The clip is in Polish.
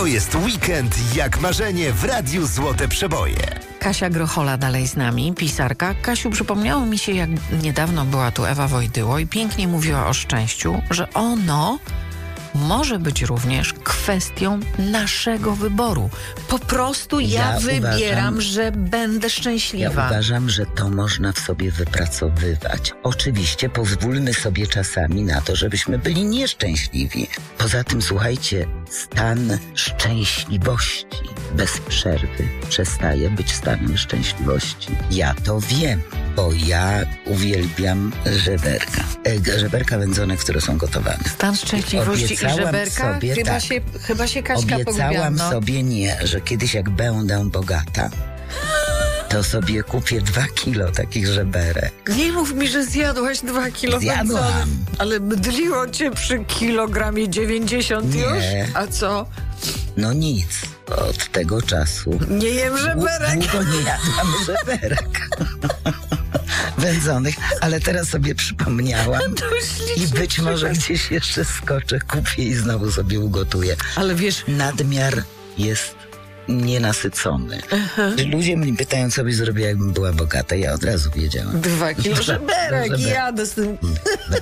To jest weekend jak marzenie w Radiu Złote Przeboje. Kasia Grochola dalej z nami, pisarka. Kasiu, przypomniało mi się, jak niedawno była tu Ewa Wojdyło i pięknie mówiła o szczęściu, że ono może być również kwestią naszego wyboru. Po prostu ja wybieram, że będę szczęśliwa. Ja uważam, że to można w sobie wypracowywać. Oczywiście pozwólmy sobie czasami na to, żebyśmy byli nieszczęśliwi. Poza tym, słuchajcie, stan szczęśliwości bez przerwy przestaje być stanem szczęśliwości. Ja to wiem, bo ja uwielbiam żeberka. Żeberka wędzone, które są gotowane. Stan szczęśliwości i żeberka? Sobie, chyba się Kaśka pogubiła. Obiecałam sobie że kiedyś jak będę bogata, to sobie kupię 2 kilo takich żeberek. Nie mów mi, że zjadłaś 2 kilo Zjadłam. wędzonych. Ale mdliło cię przy kilogramie 90 już? A co? No nic. Od tego czasu Nie jem żeberek. długo nie jadłam żeberek wędzonych, ale teraz sobie przypomniałam i być może gdzieś jeszcze skoczę, kupię i znowu sobie ugotuję. Ale wiesz, nadmiar jest nienasycony. Ludzie mnie pytają, co byś zrobiła, jakbym była bogata. Ja od razu wiedziałam. 2 kilo żeberek i jadę z tym.